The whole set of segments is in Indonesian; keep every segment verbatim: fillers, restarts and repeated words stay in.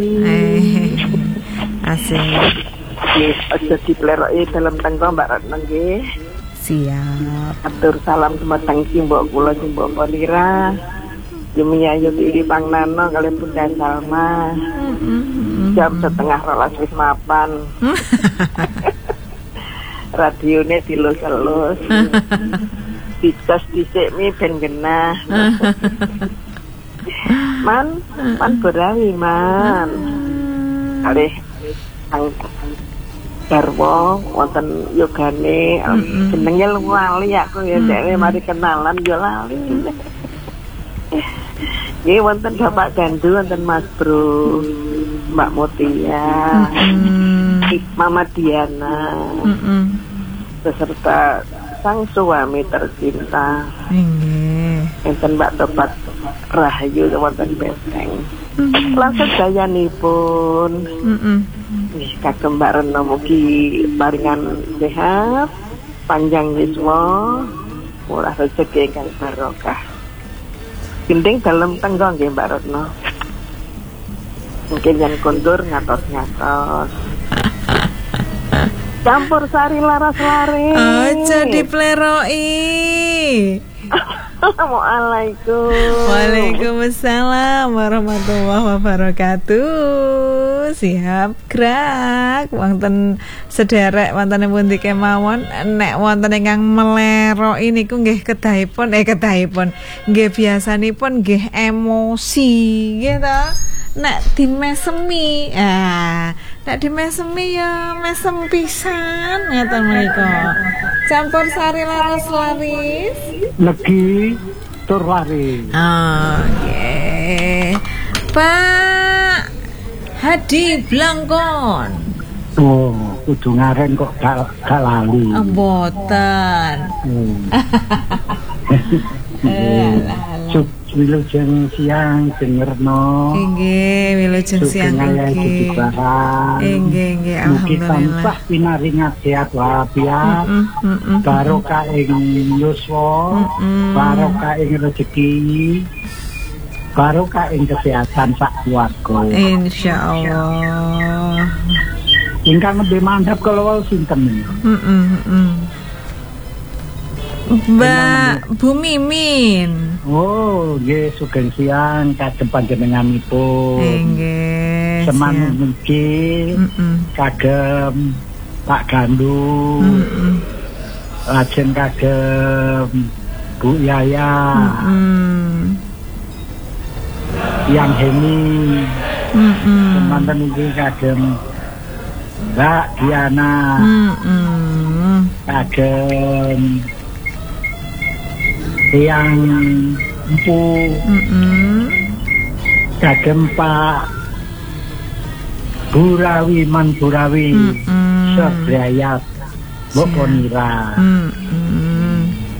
Eh, asik. Nggih, aja dipleroki dalam tangga Mbak Ratna nggih. Siap. Atur salam dumateng simbok kula simbok Polira. Jumia Yuti Pangnano kalian Bunda Salma. Jam setengah rolas wis mapan. Radione dilus-elus. Dicas dhisik mi ben genah. Man, man berawi man. Kalih sang garwa wonten yogane jenenge lali aku ya dhewe mari kenalan yo lali. Nggih wonten Bapak Gandu wonten Mas Bro, Mbak Mutia, Mama Diana. Beserta sang suami tercinta. Nggih. Enten Mbak Topat Rahayu wonten Beteng. Langsung dayanipun. Heeh. Wis kagem Mbak Rena mugi paringan sehat, panjang yuswa, murah rezeki ingkang barokah. Gending dalem tenggo nggih Mbak Retno. Mungkin yang kondur ngatos-ngatos. Campur sari laras lari. Aja dipleroki. Assalamualaikum. Waalaikumsalam warahmatullahi wabarakatuh. Siap gerak wonten sederek wonten pundi kemawon nek wonten ingkang meleroki niku nggih kedahipun eh kedahipun nggih biasanipun nggih emosi nggih ta. Nek dimesemi, ah, nek dimesemi ya mesem pisan ngoten menika. Campur sari laras laris, legi tur laris. Oh, nggih. Pak Hadi Blangkon. Oh, kudu ngaren kok gak gak lali. Oh, mboten. Cuk wilujeng siang dengerno. Nggih, wilujeng siang nggih. Nggih, nggih, alhamdulillah. Tansah pinaringat sehat walafiat. Barokah ing yuswa, barokah ing rezeki, barokah ing kesehatan sak keluarga. Insyaallah. Ingkang nembe mandhap kala sinten niku? Heeh, heeh. Mbak Bu Mimin. Oh, nggih sugeng siang kagem panjenenganipun. Nggih. Semanten mugi kagem Pak Gandu. Heeh. Lajeng kagem Bu Yaya. Heeh. Yang Heni. Heeh. Semanten mugi kagem Mbak Diana. Heeh. Kagem yang empu, mm-hmm. kagem Pak Burawi Man Burawi, mm-hmm. Sebrayat, Boponira, mm-hmm.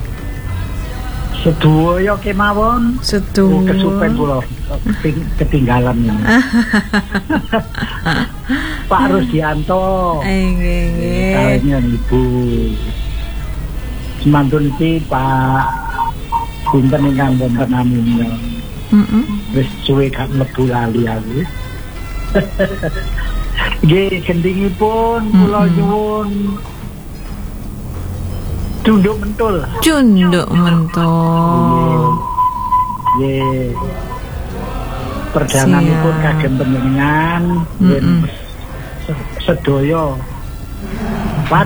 Sedoyo kemawon, sedoyo kesupen kula ketinggalan ini. Pak Rusdianto, nggih nggih, kalinya Ibu, semantun iki Pak Punten ingkang wonten amin. Heeh. Wis suwe gak mlebu lali aku. Nggih, gendingipun kula nyuwun tunduk mentul. Tunduk mentul. Nggih. Perdananipun kagem panjenengan yen sedaya pan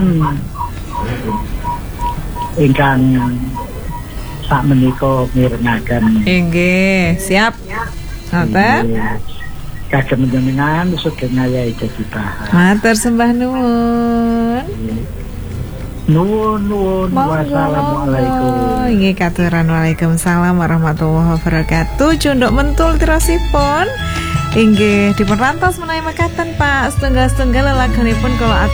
ingkang sak menika mirengaken. Nggih, siap. Ngoten. Kagem panjenengan sugeng ngayahi jejibah. Matur sembah nuwun. Nuwun nuwun. Wassalamualaikum. Nggih katuran waalaikumsalam warahmatullahi wabarakatuh. Cunduk mentul tirosipun. Inggih dipunrantos menawi mekaten Pak setunggal-setunggal lelagonipun kula